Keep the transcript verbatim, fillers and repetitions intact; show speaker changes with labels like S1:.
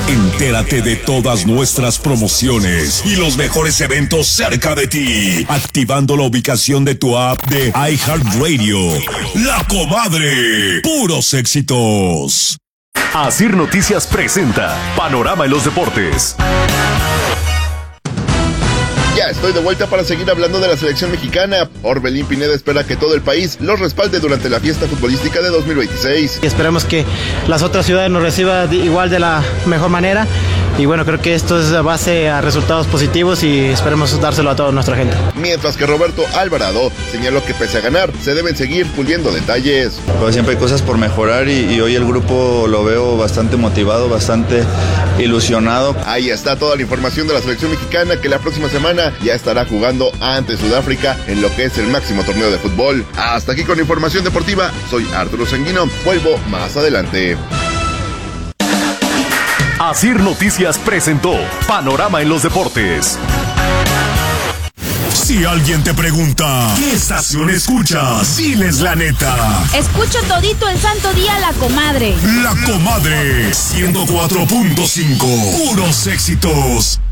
S1: Entérate de todas nuestras promociones y los mejores eventos cerca de ti, activando la ubicación de tu app de iHeartRadio. La Comadre, puros éxitos.
S2: Asir Noticias presenta Panorama en los Deportes.
S3: Ya estoy de vuelta para seguir hablando de la selección mexicana. Orbelín Pineda espera que todo el país los respalde durante la fiesta futbolística de dos mil veintiséis.
S4: Y esperemos que las otras ciudades nos reciban igual de la mejor manera. Y bueno, creo que esto es base a resultados positivos y esperemos dárselo a toda nuestra gente.
S3: Mientras que Roberto Alvarado señaló que pese a ganar, se deben seguir puliendo detalles.
S5: Pues siempre hay cosas por mejorar y, y hoy el grupo lo veo bastante motivado, bastante ilusionado.
S3: Ahí está toda la información de la selección mexicana que la próxima semana ya estará jugando ante Sudáfrica en lo que es el máximo torneo de fútbol. Hasta aquí con la información deportiva. Soy Arturo Sanguino. Vuelvo más adelante.
S2: Asir Noticias presentó Panorama en los Deportes.
S1: Si alguien te pregunta, ¿qué estación escuchas? Diles la neta.
S6: Escucho todito el santo día La Comadre.
S1: La Comadre, ciento cuatro punto cinco. Puros éxitos.